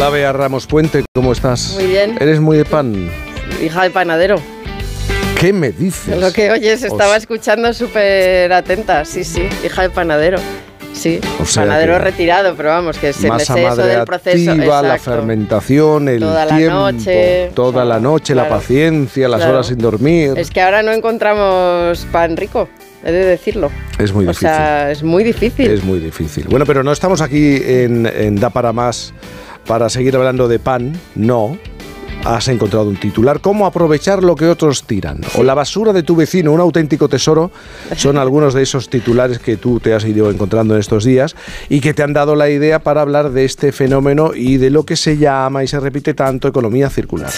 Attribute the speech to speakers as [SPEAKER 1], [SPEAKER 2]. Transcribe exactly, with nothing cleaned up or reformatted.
[SPEAKER 1] Hola, Bea Ramos Puente, ¿cómo estás?
[SPEAKER 2] Muy bien.
[SPEAKER 1] ¿Eres muy de pan?
[SPEAKER 2] Hija de panadero.
[SPEAKER 1] ¿Qué me dices?
[SPEAKER 2] Lo que oyes, estaba
[SPEAKER 1] O sea,
[SPEAKER 2] escuchando súper atenta. Sí, sí, hija de panadero. Sí,
[SPEAKER 1] O sea
[SPEAKER 2] panadero
[SPEAKER 1] que
[SPEAKER 2] retirado, pero vamos, que se me
[SPEAKER 1] masa
[SPEAKER 2] sé eso
[SPEAKER 1] madre
[SPEAKER 2] del proceso.
[SPEAKER 1] activa, la
[SPEAKER 2] Exacto.
[SPEAKER 1] fermentación, el
[SPEAKER 2] Toda la
[SPEAKER 1] tiempo,
[SPEAKER 2] noche,
[SPEAKER 1] toda
[SPEAKER 2] claro,
[SPEAKER 1] la noche,
[SPEAKER 2] claro,
[SPEAKER 1] la paciencia, las
[SPEAKER 2] claro.
[SPEAKER 1] horas sin dormir.
[SPEAKER 2] Es que ahora no encontramos pan rico, he de decirlo.
[SPEAKER 1] Es muy
[SPEAKER 2] O
[SPEAKER 1] difícil.
[SPEAKER 2] sea, es muy difícil.
[SPEAKER 1] Es muy difícil. Bueno, pero no estamos aquí en, en Da para Más para seguir hablando de pan, no. Has encontrado un titular, ¿cómo aprovechar lo que otros tiran? O la basura de tu vecino, un auténtico tesoro, son algunos de esos titulares que tú te has ido encontrando en estos días y que te han dado la idea para hablar de este fenómeno y de lo que se llama y se repite tanto economía circular.